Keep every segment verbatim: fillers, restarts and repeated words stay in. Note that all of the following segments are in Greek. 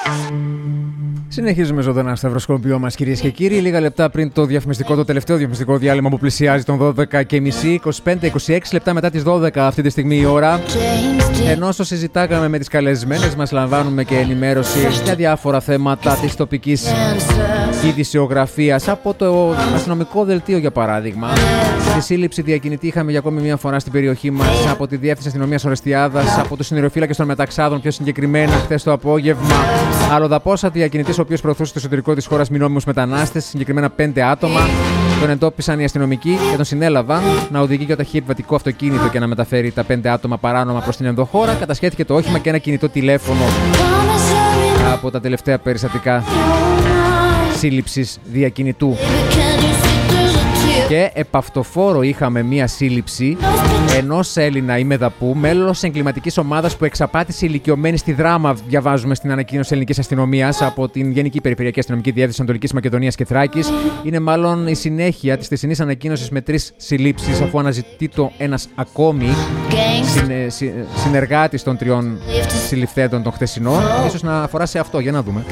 Συνεχίζουμε ζωντανά στο ευρωσκόπιό μας, κυρίες και κύριοι. Λίγα λεπτά πριν το διαφημιστικό, το τελευταίο διαφημιστικό διάλειμμα που πλησιάζει των δώδεκα και μισή, είκοσι πέντε είκοσι έξι λεπτά μετά τις δώδεκα αυτή τη στιγμή η ώρα. Ενώ όσο συζητάγαμε με τις καλεσμένες μας, λαμβάνουμε και ενημέρωση για διάφορα θέματα της τοπικής ειδησιογραφίας. Από το αστυνομικό δελτίο, για παράδειγμα, τη σύλληψη διακινητή είχαμε για ακόμη μια φορά στην περιοχή μας από τη Διεύθυνση Αστυνομίας Ορεστιάδας, από τους συνοριοφύλακες των Μεταξάδων, πιο συγκεκριμένα χθες το απόγευμα. Αλλοδαπόσα διακινητής, ο οποίος προωθούσε στο εσωτερικό της χώρας μηνόμιμους μετανάστες, συγκεκριμένα πέντε άτομα. Τον εντόπισαν οι αστυνομικοί και τον συνέλαβαν να οδηγεί και ταχύ επιβατικό αυτοκίνητο και να μεταφέρει τα πέντε άτομα παράνομα προς την ενδοχώρα. Κατασχέθηκε το όχημα και ένα κινητό τηλέφωνο από τα τελευταία περιστατικά σύλληψης διακινητού. Και επαυτοφόρο είχαμε μία σύλληψη ενός Έλληνα ημεδαπού, μέλος εγκληματικής ομάδας που εξαπάτησε ηλικιωμένη στη Δράμα, διαβάζουμε στην ανακοίνωση ελληνικής αστυνομίας από την Γενική Περιφερειακή Αστυνομική Διεύθυνση Ανατολικής Μακεδονίας και Θράκης. Είναι μάλλον η συνέχεια της χθεσινής ανακοίνωσης με τρεις συλλήψεις, αφού αναζητείται ένας ακόμη συνε, συ, συνεργάτης των τριών συλληφθέντων των χθεσινών. Ίσως να αφορά σε αυτό, για να δούμε.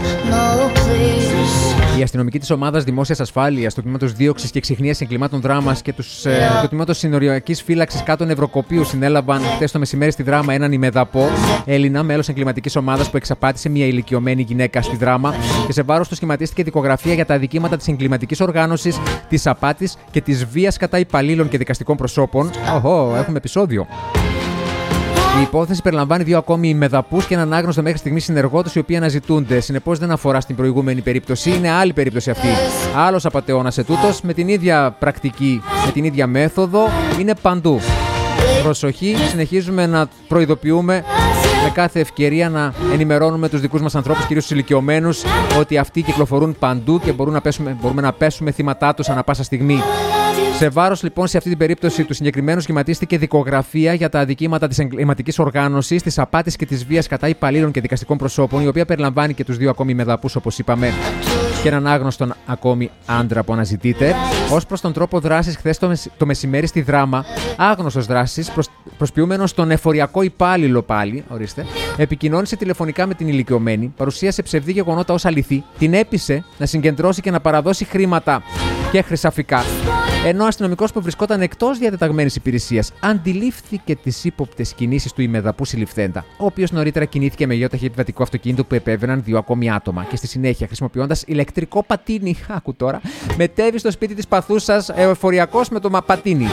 Η αστυνομική της ομάδας δημόσιας ασφάλειας, του τμήματος δίωξης και εξιχνίας εγκλημάτων Δράμας και τους, ε, του τμήματος συνοριακής φύλαξης κάτω Νευροκοπίου συνέλαβαν χθες το μεσημέρι στη Δράμα έναν ημεδαπό Έλληνα, μέλος εγκληματικής ομάδας που εξαπάτησε μια ηλικιωμένη γυναίκα στη Δράμα και σε βάρος του σχηματίστηκε δικογραφία για τα αδικήματα της εγκληματικής οργάνωσης, της απάτης και της βίας κατά υπαλλήλων και δικαστικών προσώπων. Οχο, έχουμε επεισόδιο. Η υπόθεση περιλαμβάνει δύο ακόμη ημεδαπούς και έναν άγνωστο μέχρι στιγμή συνεργό τους, οι οποίοι αναζητούνται. Συνεπώς δεν αφορά στην προηγούμενη περίπτωση, είναι άλλη περίπτωση αυτή. Άλλος απατεώνας ετούτος, με την ίδια πρακτική, με την ίδια μέθοδο, είναι παντού. Προσοχή, συνεχίζουμε να προειδοποιούμε με κάθε ευκαιρία, να ενημερώνουμε τους δικούς μας ανθρώπους, κυρίως τους ηλικιωμένους, ότι αυτοί κυκλοφορούν παντού και μπορούν να πέσουμε, μπορούμε να πέσουμε θύματά τους ανά πάσα στιγμή. Σε βάρος λοιπόν σε αυτή την περίπτωση του συγκεκριμένου σχηματίστηκε δικογραφία για τα αδικήματα της εγκληματικής οργάνωσης, της απάτης και της βίας κατά υπαλλήλων και δικαστικών προσώπων, η οποία περιλαμβάνει και τους δύο ακόμη ημεδαπούς, όπως είπαμε, και έναν άγνωστον ακόμη άντρα που αναζητείται. Ως προς τον τρόπο δράσης, χθες το, μεσ... το μεσημέρι στη Δράμα, άγνωστος δράσης, προσ... προσποιούμενος τον εφοριακό υπάλληλο πάλι, ορίστε, επικοινώνησε τηλεφωνικά με την ηλικιωμένη, παρουσίασε ψευδή γεγονότα ως αληθή, την έπεισε να συγκεντρώσει και να παραδώσει χρήματα και χρυσαφικά. Ενώ ο αστυνομικός που βρισκόταν εκτός διατεταγμένης υπηρεσίας αντιλήφθηκε τις ύποπτες κινήσεις του ημεδαπού συλληφθέντα, ο οποίος νωρίτερα κινήθηκε με γεώταχη επιβατικό αυτοκίνητο που επέβαιναν δύο ακόμη άτομα και στη συνέχεια, χρησιμοποιώντας ηλεκτρικό πατίνι, άκου τώρα, μετέβη στο σπίτι της παθούσας εφοριακός με το πατίνι.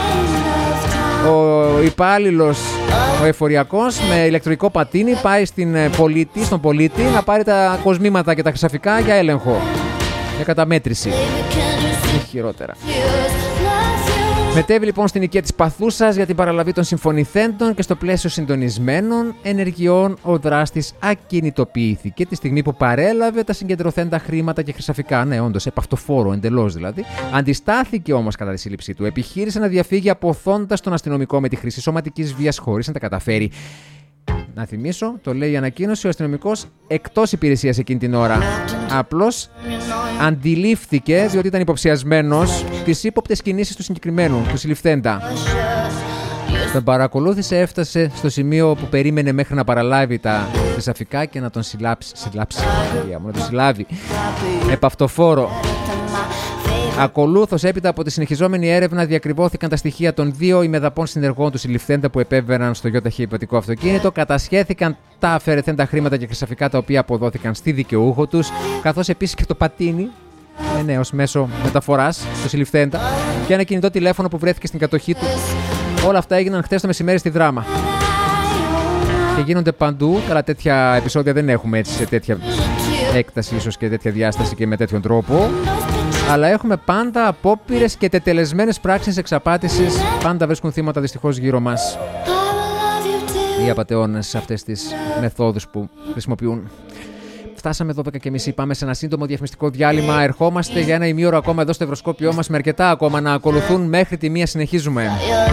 Ο υπάλληλος, ο εφοριακός με ηλεκτρικό πατίνι, πάει στην πολίτη, στον πολίτη να πάρει τα κοσμήματα και τα χρυσαφικά για έλεγχο, για καταμέτρηση. Έχει χειρότερα. Μετέβη λοιπόν στην οικία της παθούσας για την παραλαβή των συμφωνηθέντων και στο πλαίσιο συντονισμένων ενεργειών ο δράστης ακινητοποιήθηκε τη στιγμή που παρέλαβε τα συγκεντρωθέντα χρήματα και χρυσαφικά. Ναι, όντως, επαυτοφόρο εντελώς δηλαδή. Αντιστάθηκε όμως κατά τη σύλληψή του. Επιχείρησε να διαφύγει αποθώντας τον αστυνομικό με τη χρήση σωματικής βίας χωρίς να τα καταφέρει. Να θυμίσω, το λέει η ανακοίνωση, ο αστυνομικός εκτός υπηρεσίας εκείνη την ώρα. Απλώς αντιλήφθηκε, διότι ήταν υποψιασμένος, τις ύποπτες κινήσεις του συγκεκριμένου, του συλληφθέντα. Τον παρακολούθησε, έφτασε στο σημείο που περίμενε μέχρι να παραλάβει τα χρυσαφικά και να τον συλλάψει. Συλλάψει, να τον συλλάβει. Επαυτοφόρο. Ακολούθως, έπειτα από τη συνεχιζόμενη έρευνα, διακριβώθηκαν τα στοιχεία των δύο ημεδαπών συνεργών του συλληφθέντα που επέβαιναν στο γεώταχη επιβατικό αυτοκίνητο. Κατασχέθηκαν τα αφαιρεθέντα χρήματα και χρυσαφικά τα οποία αποδόθηκαν στη δικαιούχο τους, καθώς επίσης και το πατίνι, ε, ναι, ως μέσο μεταφοράς στο συλληφθέντα, και ένα κινητό τηλέφωνο που βρέθηκε στην κατοχή του. Όλα αυτά έγιναν χθες το μεσημέρι στη Δράμα. Και γίνονται παντού. Καλά, τέτοια επεισόδια δεν έχουμε έτσι σε τέτοια έκταση, ίσως και τέτοια διάσταση και με τέτοιον τρόπο. Αλλά έχουμε πάντα απόπειρες και τετελεσμένες πράξεις εξαπάτησης. Πάντα βρίσκουν θύματα δυστυχώς γύρω μας οι απατεώνες σε αυτές τις μεθόδους που χρησιμοποιούν. Φτάσαμε δώδεκα και μισή. Πάμε σε ένα σύντομο διαφημιστικό διάλειμμα. Ερχόμαστε για ένα ημίωρο ακόμα εδώ στο ευρωσκόπιό μας, με αρκετά ακόμα να ακολουθούν. Μέχρι τη μία συνεχίζουμε.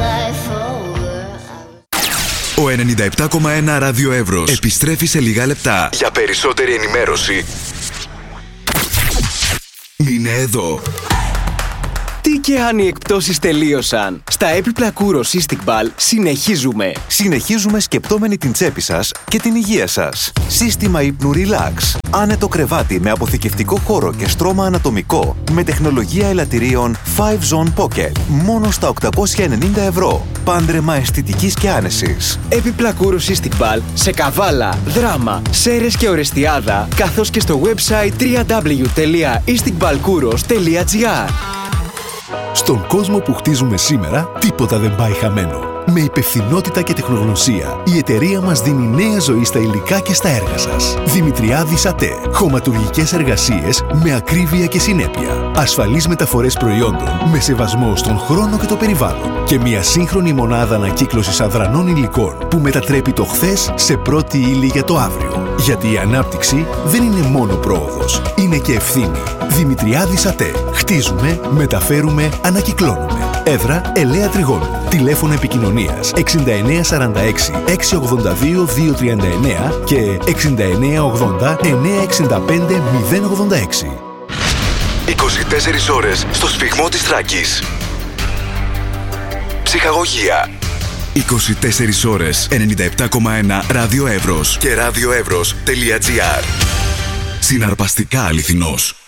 Ο ενενήντα επτά κόμμα ένα Ράδιο Εύρος επιστρέφει σε λίγα λεπτά. Για περισσότερη ενημέρωση, μείνε εδώ. Τι και αν οι εκπτώσεις τελείωσαν. Στα έπιπλα Kouros Cystic Ball συνεχίζουμε. Συνεχίζουμε σκεπτόμενοι την τσέπη σας και την υγεία σας. Σύστημα ύπνου Relax. Άνετο κρεβάτι με αποθηκευτικό χώρο και στρώμα ανατομικό με τεχνολογία ελαττηρίων φάιβ Zone Pocket. Μόνο στα οκτακόσια ενενήντα ευρώ. Πάντρεμα αισθητικής και άνεσης. Έπιπλα Kouros Cystic Ball σε Καβάλα, Δράμα, Σέρρες και Ορεστιάδα, καθώς και στο website double-u double-u double-u τελεία isticballkouros τελεία gr. Στον κόσμο που χτίζουμε σήμερα, τίποτα δεν πάει χαμένο. Με υπευθυνότητα και τεχνογνωσία, η εταιρεία μας δίνει νέα ζωή στα υλικά και στα έργα σας. Δημητριάδης ΑΤΕ. Χωματουργικές εργασίες με ακρίβεια και συνέπεια. Ασφαλείς μεταφορές προϊόντων με σεβασμό στον χρόνο και το περιβάλλον. Και μια σύγχρονη μονάδα ανακύκλωσης αδρανών υλικών που μετατρέπει το χθες σε πρώτη ύλη για το αύριο. Γιατί η ανάπτυξη δεν είναι μόνο πρόοδος, είναι και ευθύνη. Δημητριάδης ΑΤΕ. Χτίζουμε, μεταφέρουμε, ανακυκλώνουμε. Έδρα Ελαία Τριγώνου. Τηλέφωνο επικοινωνίας εξήντα εννέα σαράντα έξι εξακόσια ογδόντα δύο διακόσια τριάντα εννέα και εξήντα εννέα ογδόντα εννέα εξήντα πέντε μηδέν ογδόντα έξι. είκοσι τέσσερις ώρες στο σφιγμό της Θράκης. Ψυχαγωγία. είκοσι τέσσερις ώρες ενενήντα επτά κόμμα ένα Ράδιο Εύρος και radioevros τελεία gr. Συναρπαστικά αληθινός.